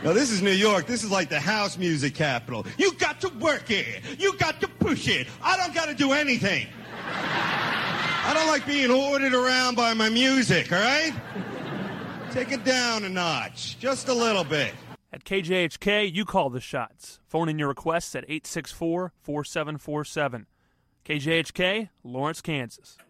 Now, this is New York. This is like the house music capital. You got to work it. You got to push it. I don't got to do anything. I don't like being ordered around by my music, all right? Take it down a notch, just a little bit. At KJHK, you call the shots. Phone in your requests at 864-4747. KJHK, Lawrence, Kansas.